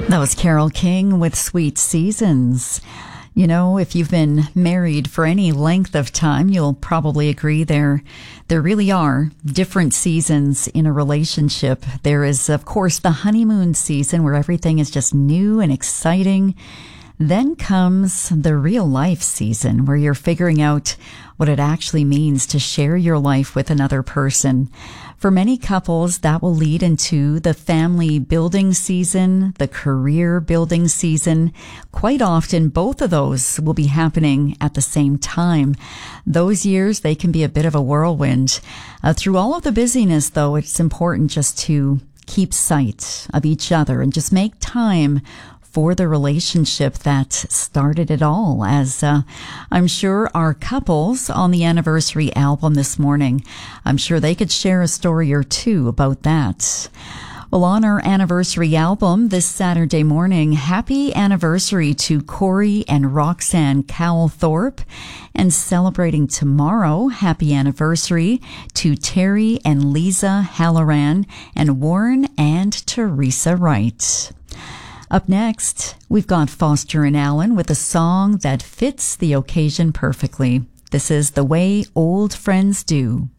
That was Carole King with Sweet Seasons. You know, if you've been married for any length of time, you'll probably agree there really are different seasons in a relationship. There is, of course, the honeymoon season where everything is just new and exciting. Then comes the real life season where you're figuring out what it actually means to share your life with another person. For many couples, that will lead into the family building season, the career building season. Quite often, both of those will be happening at the same time. Those years, they can be a bit of a whirlwind. Through all of the busyness, though, it's important just to keep sight of each other and just make time for the relationship that started it all, as I'm sure our couples on the anniversary album this morning, I'm sure they could share a story or two about that. Well, on our anniversary album this Saturday morning, happy anniversary to Corey and Roxanne Cowell-Thorpe. And celebrating tomorrow, happy anniversary to Terry and Lisa Halloran and Warren and Teresa Wright. Up next, we've got Foster and Allen with a song that fits the occasion perfectly. This is The Way Old Friends Do.